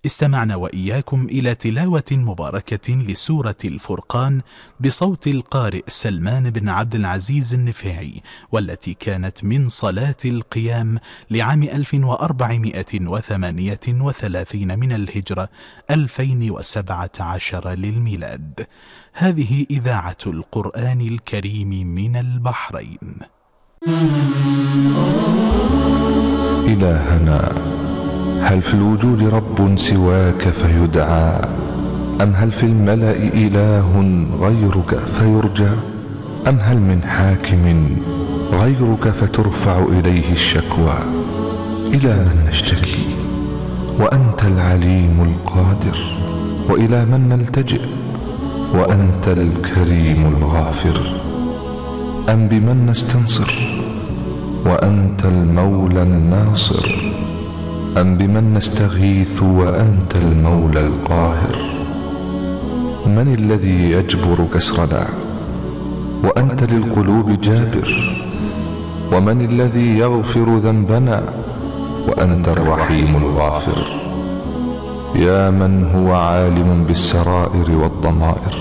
استمعنا وإياكم إلى تلاوة مباركة لسورة الفرقان بصوت القارئ سلمان بن عبد العزيز النفيعي، والتي كانت من صلاة القيام لعام 1438 من الهجرة 2017 للميلاد. هذه إذاعة القرآن الكريم من البحرين. إلهنا، هل في الوجود رب سواك فيدعى؟ أم هل في الملأ إله غيرك فيرجى؟ أم هل من حاكم غيرك فترفع إليه الشكوى؟ إلى من نشتكي وأنت العليم القادر؟ وإلى من نلتجئ وأنت الكريم الغافر؟ أم بمن نستنصر وأنت المولى الناصر؟ أم بمن نستغيث وأنت المولى القاهر؟ من الذي يجبر كسرنا وأنت للقلوب جابر؟ ومن الذي يغفر ذنبنا وأنت الرحيم الغافر؟ يا من هو عالم بالسرائر والضمائر،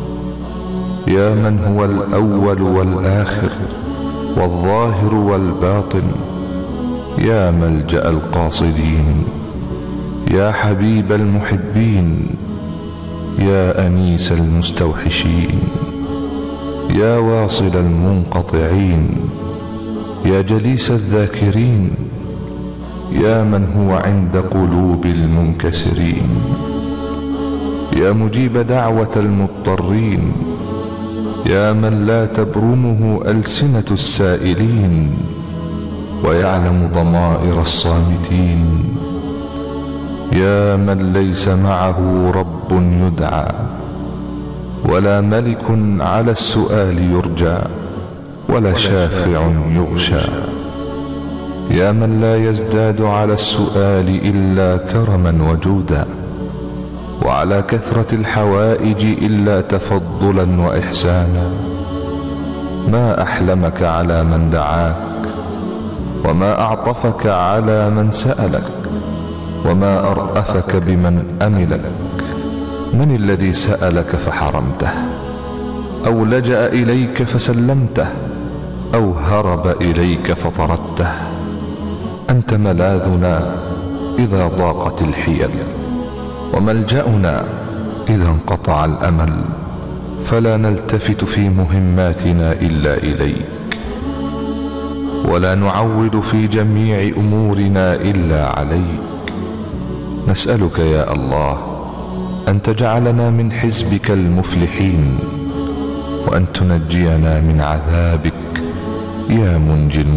يا من هو الأول والآخر والظاهر والباطن، يا ملجأ القاصدين، يا حبيب المحبين، يا أنيس المستوحشين، يا واصل المنقطعين، يا جليس الذاكرين، يا من هو عند قلوب المنكسرين، يا مجيب دعوة المضطرين، يا من لا تبرمه ألسنة السائلين ويعلم ضمائر الصامتين، يا من ليس معه رب يدعى ولا ملك على السؤال يرجى ولا شافع يغشى، يا من لا يزداد على السؤال إلا كرما وجودا وعلى كثرة الحوائج إلا تفضلا وإحسانا. ما أحلمك على من دعاك، وما أعطفك على من سألك، وما أرأفك بمن أملك. من الذي سألك فحرمته، أو لجأ إليك فسلمته، أو هرب إليك فطردته؟ أنت ملاذنا إذا ضاقت الحيل، وملجأنا إذا انقطع الأمل، فلا نلتفت في مهماتنا إلا إليك، ولا نعول في جميع أمورنا إلا عليك. نسألك يا الله أن تجعلنا من حزبك المفلحين، وأن تنجينا من عذابك يا منجي